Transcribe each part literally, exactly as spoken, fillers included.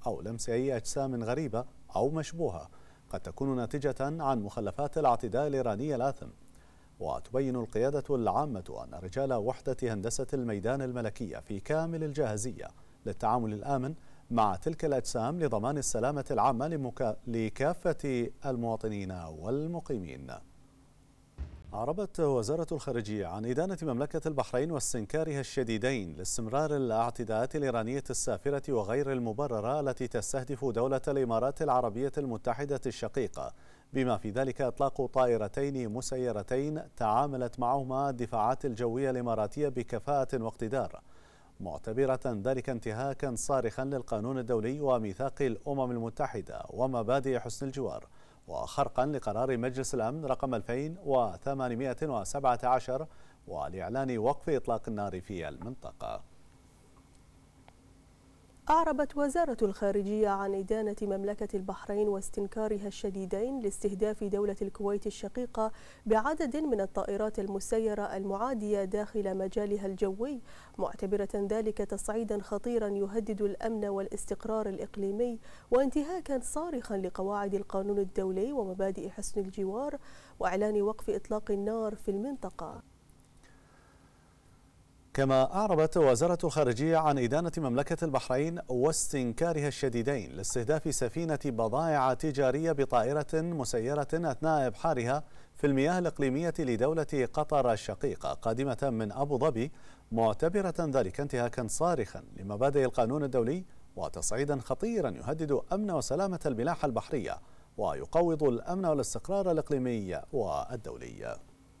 أو لمس أي أجسام غريبة أو مشبوهة قد تكون ناتجة عن مخلفات الاعتداء الإيراني الآثم. وتبين القيادة العامة أن رجال وحدة هندسة الميدان الملكية في كامل الجاهزية للتعامل الآمن مع تلك الأجسام لضمان السلامة العامة لمكا... لكافة المواطنين والمقيمين. أعربت وزارة الخارجية عن إدانة مملكة البحرين واستنكارها الشديدين لاستمرار الاعتداءات الإيرانية السافرة وغير المبررة التي تستهدف دولة الإمارات العربية المتحدة الشقيقة، بما في ذلك إطلاق طائرتين مسيرتين تعاملت معهما الدفاعات الجوية الإماراتية بكفاءة واقتدار، معتبرة ذلك انتهاكا صارخا للقانون الدولي وميثاق الأمم المتحدة ومبادئ حسن الجوار، وخرقا لقرار مجلس الأمن رقم ألفين وثمانمائة وسبعة عشر ولإعلان وقف إطلاق النار في المنطقة. أعربت وزارة الخارجية عن إدانة مملكة البحرين واستنكارها الشديدين لاستهداف دولة الكويت الشقيقة بعدد من الطائرات المسيرة المعادية داخل مجالها الجوي، معتبرة ذلك تصعيدا خطيرا يهدد الأمن والاستقرار الإقليمي وانتهاكا صارخا لقواعد القانون الدولي ومبادئ حسن الجوار، وإعلان وقف إطلاق النار في المنطقة. كما أعربت وزارة الخارجية عن إدانة مملكة البحرين واستنكارها الشديدين لاستهداف سفينة بضائع تجارية بطائرة مسيرة أثناء إبحارها في المياه الإقليمية لدولة قطر الشقيقة قادمة من أبو ظبي، معتبرة ذلك انتهاكا صارخا لمبادئ القانون الدولي وتصعيدا خطيرا يهدد أمن وسلامة الملاحة البحرية ويقوض الأمن والاستقرار الإقليمي والدولي.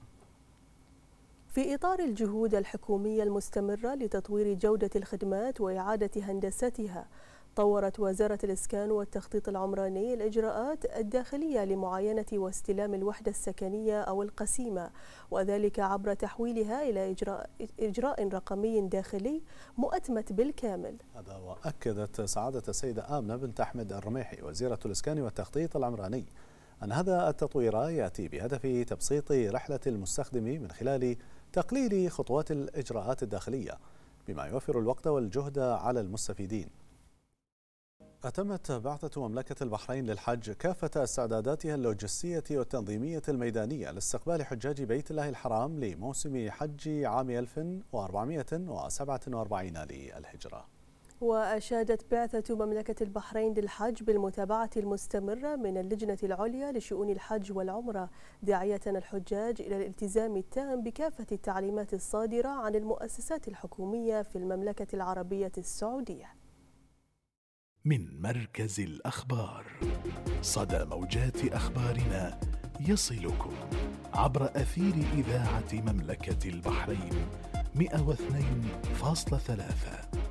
في إطار الجهود الحكومية المستمرة لتطوير جودة الخدمات وإعادة هندستها، طورت وزارة الإسكان والتخطيط العمراني الإجراءات الداخلية لمعاينة واستلام الوحدة السكنية أو القسيمة، وذلك عبر تحويلها إلى إجراء, إجراء رقمي داخلي مؤتمت بالكامل. هذا وأكدت سعادة السيدة آمنة بنت أحمد الرميحي وزيرة الإسكان والتخطيط العمراني أن هذا التطوير يأتي بهدف تبسيط رحلة المستخدم من خلال تقليل خطوات الإجراءات الداخلية، بما يوفر الوقت والجهد على المستفيدين. أتمت بعثة مملكة البحرين للحج كافة استعداداتها اللوجستية والتنظيمية الميدانية لاستقبال حجاج بيت الله الحرام لموسم حج عام ألف وأربعمائة وسبعة وأربعين للهجرة. وأشادت بعثة مملكة البحرين للحج بالمتابعة المستمرة من اللجنة العليا لشؤون الحج والعمرة، داعية الحجاج إلى الالتزام التام بكافة التعليمات الصادرة عن المؤسسات الحكومية في المملكة العربية السعودية. من مركز الأخبار، صدى موجات أخبارنا يصلكم عبر أثير إذاعة مملكة البحرين مئة واثنين فاصلة ثلاثة.